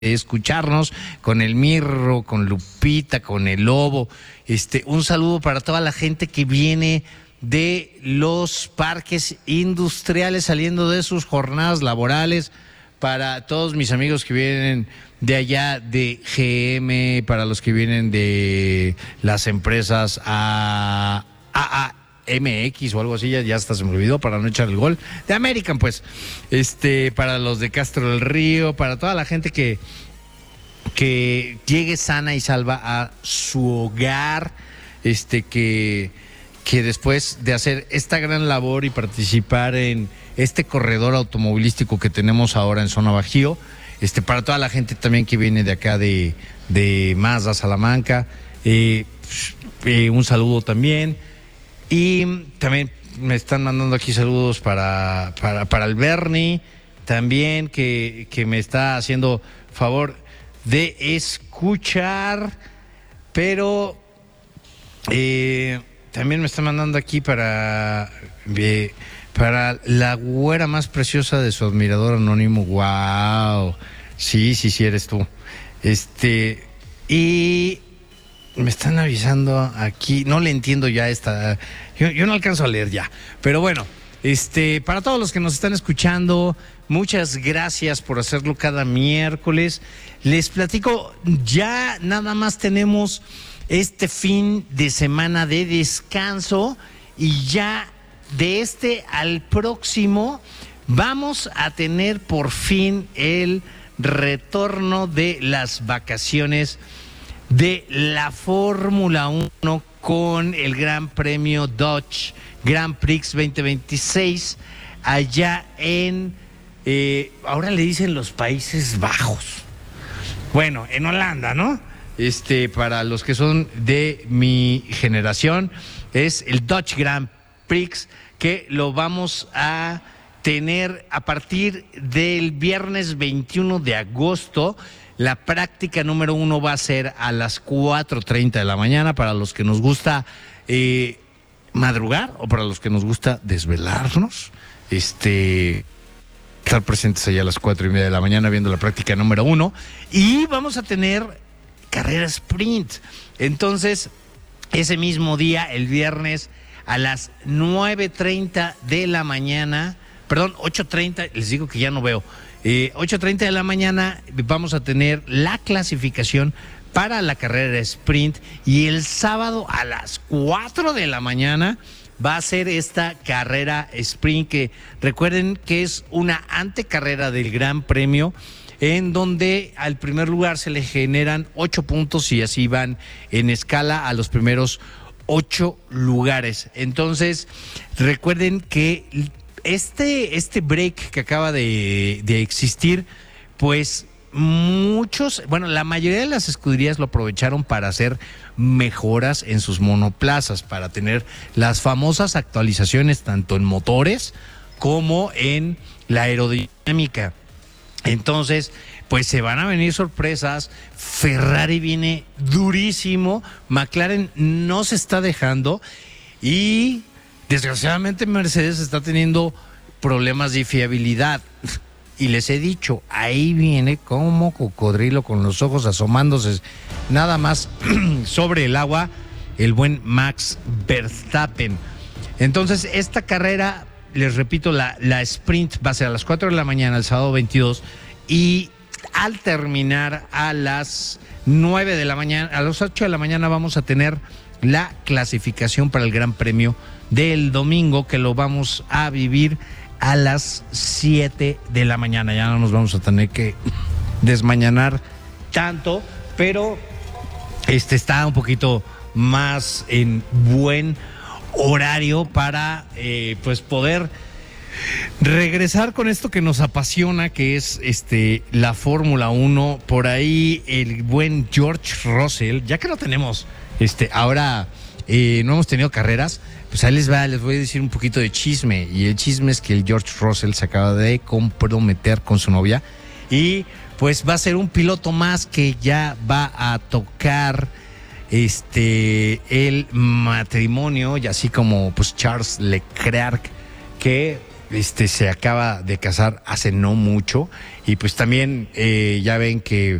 escucharnos, con el Mirro, con Lupita, con el Lobo. Un saludo para toda la gente que viene de los parques industriales saliendo de sus jornadas laborales, para todos mis amigos que vienen de allá de GM, para los que vienen de las empresas AAMX o algo así, ya hasta se me olvidó para no echar el gol, de American, pues, para los de Castro del Río, para toda la gente que llegue sana y salva a su hogar, que después de hacer esta gran labor y participar en este corredor automovilístico que tenemos ahora en Zona Bajío, para toda la gente también que viene de acá de Mazda, Salamanca, un saludo también. Y también me están mandando aquí saludos para el Bernie, también que me está haciendo favor de escuchar, pero también me está mandando aquí para la güera más preciosa de su admirador anónimo. Wow, sí eres tú. Y me están avisando aquí, no le entiendo ya esta, yo no alcanzo a leer ya, pero bueno, para todos los que nos están escuchando, muchas gracias por hacerlo cada miércoles. Les platico, ya nada más tenemos este fin de semana de descanso y ya de al próximo vamos a tener por fin el retorno de las vacaciones de la Fórmula 1 con el Gran Premio Dodge Grand Prix 2026 allá en, ahora le dicen los Países Bajos. Bueno, en Holanda, ¿no? Para los que son de mi generación, es el Dodge Grand Prix, que lo vamos a tener a partir del viernes 21 de agosto. La práctica número 1 va a ser a las 4:30 de la mañana para los que nos gusta madrugar o para los que nos gusta desvelarnos. Estar presentes allá a las 4:30 de la mañana viendo la práctica número 1. Y vamos a tener carrera sprint. Entonces, ese mismo día, el viernes, a las 9:30 de la mañana, perdón, 8:30, les digo que ya no veo. 8:30 de la mañana vamos a tener la clasificación para la carrera sprint, y el sábado a las 4 de la mañana va a ser esta carrera sprint, que recuerden que es una antecarrera del Gran Premio, en donde al primer lugar se le generan 8 puntos y así van en escala a los primeros 8 lugares. Entonces, recuerden que este break que acaba de existir, pues la mayoría de las escuderías lo aprovecharon para hacer mejoras en sus monoplazas, para tener las famosas actualizaciones tanto en motores como en la aerodinámica. Entonces, pues se van a venir sorpresas. Ferrari viene durísimo, McLaren no se está dejando, y desgraciadamente Mercedes está teniendo problemas de fiabilidad. Y les he dicho, ahí viene como cocodrilo con los ojos asomándose nada más sobre el agua el buen Max Verstappen. Entonces, esta carrera, les repito, la sprint va a ser a las 4 de la mañana el sábado 22, y al terminar a las 9 de la mañana, a las 8 de la mañana vamos a tener la clasificación para el Gran Premio del domingo, que lo vamos a vivir a las 7 de la mañana. Ya no nos vamos a tener que desmañanar tanto, pero está un poquito más en buen horario para pues poder regresar con esto que nos apasiona, que es la Fórmula 1. Por ahí el buen George Russell, ya que lo tenemos, ahora no hemos tenido carreras, pues ahí les voy a decir un poquito de chisme. Y el chisme es que el George Russell se acaba de comprometer con su novia, y pues va a ser un piloto más que ya va a tocar el matrimonio, y así como pues Charles Leclerc, que se acaba de casar hace no mucho y pues también ya ven que